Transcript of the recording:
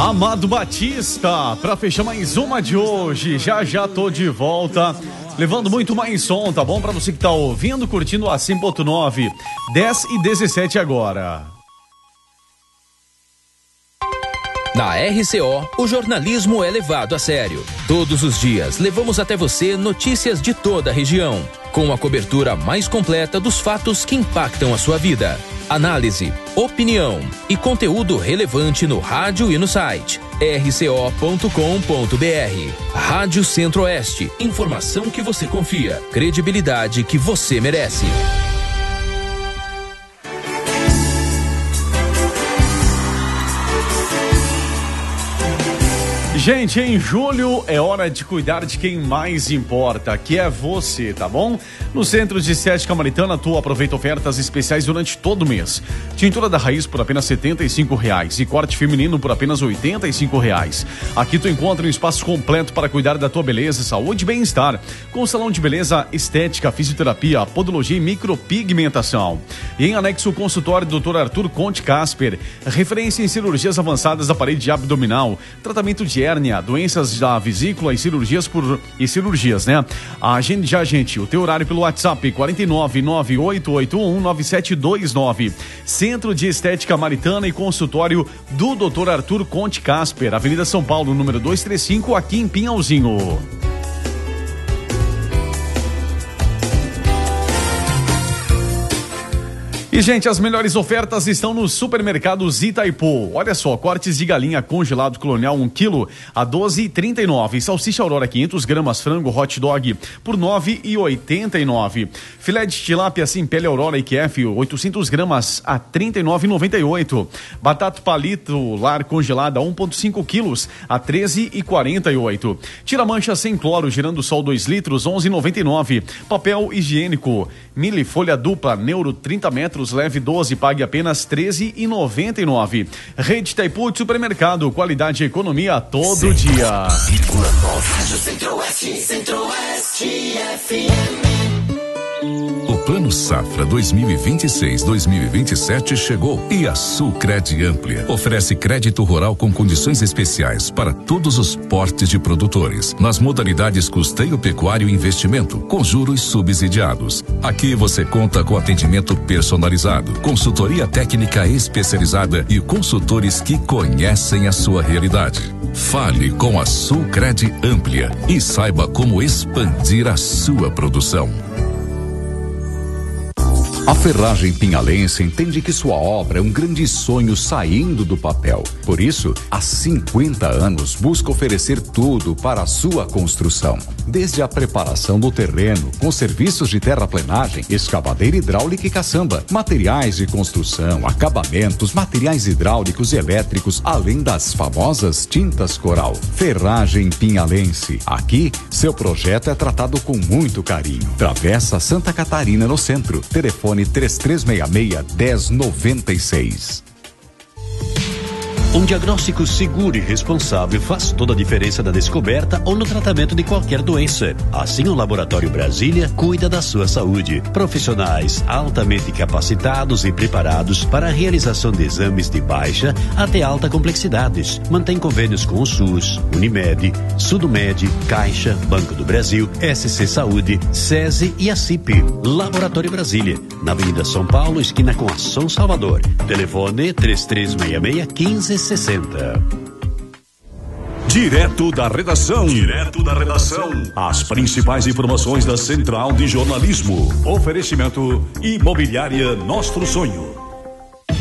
Amado Batista, pra fechar mais uma de hoje. Já tô de volta, levando muito mais som, tá bom? Pra você que tá ouvindo, curtindo a 100.9, 10:17 agora. Na RCO, o jornalismo é levado a sério. Todos os dias, levamos até você notícias de toda a região, com a cobertura mais completa dos fatos que impactam a sua vida. Análise, opinião e conteúdo relevante no rádio e no site. rco.com.br. Rádio Centro-Oeste. Informação que você confia. Credibilidade que você merece. Gente, em julho é hora de cuidar de quem mais importa, que é você, tá bom? No Centro de Estética Maritana, tu aproveita ofertas especiais durante todo o mês. Tintura da raiz por apenas R$75 e corte feminino por apenas R$85. Aqui tu encontra um espaço completo para cuidar da tua beleza, saúde e bem-estar, com salão de beleza, estética, fisioterapia, podologia e micropigmentação. E em anexo o consultório do Dr. Arthur Conte Casper, referência em cirurgias avançadas da parede abdominal, tratamento de hérnia, doenças da vesícula e cirurgias, né? Agende já, gente, o teu horário pelo WhatsApp 49988819729. Centro de Estética Maritana e consultório do Dr. Arthur Conte Casper, Avenida São Paulo, número 235, aqui em Pinhalzinho. E, gente, as melhores ofertas estão nos supermercados Itaipu. Olha só, cortes de galinha congelado colonial 1 kg a R$12,39. Salsicha Aurora 500 gramas frango hot dog por R$9,89. Filé de tilápia sem pele Aurora IQF 800 gramas a R$39,98. Batata palito lar congelada 1,5 quilos a R$13,48. Tira mancha sem cloro girando sol 2 litros R$11,99. Papel higiênico Mili folha dupla Neuro 30 metros leve 12, pague apenas R$13,99. Rede Itaipu de supermercado, qualidade e economia todo dia. Rádio Centro-Oeste, Centro-Oeste FM. O Plano Safra 2026-2027 chegou e a Sulcred Amplia oferece crédito rural com condições especiais para todos os portes de produtores, nas modalidades custeio pecuário e investimento, com juros subsidiados. Aqui você conta com atendimento personalizado, consultoria técnica especializada e consultores que conhecem a sua realidade. Fale com a Sulcred Amplia e saiba como expandir a sua produção. A Ferragem Pinhalense entende que sua obra é um grande sonho saindo do papel. Por isso, há 50 anos busca oferecer tudo para a sua construção. Desde a preparação do terreno, com serviços de terraplenagem, escavadeira hidráulica e caçamba, materiais de construção, acabamentos, materiais hidráulicos e elétricos, além das famosas tintas coral. Ferragem Pinhalense. Aqui, seu projeto é tratado com muito carinho. Travessa Santa Catarina, no centro. Telefone 3366-1096. Um diagnóstico seguro e responsável faz toda a diferença na descoberta ou no tratamento de qualquer doença. Assim, o Laboratório Brasília cuida da sua saúde. Profissionais altamente capacitados e preparados para a realização de exames de baixa até alta complexidade. Mantém convênios com o SUS, Unimed, Sudomed, Caixa, Banco do Brasil, SC Saúde, SESI e a CIP. Laboratório Brasília, na Avenida São Paulo, esquina com a São Salvador. Telefone 3366-1560. Direto da redação. As principais informações da Central de Jornalismo. Oferecimento Imobiliária Nostro Sonho.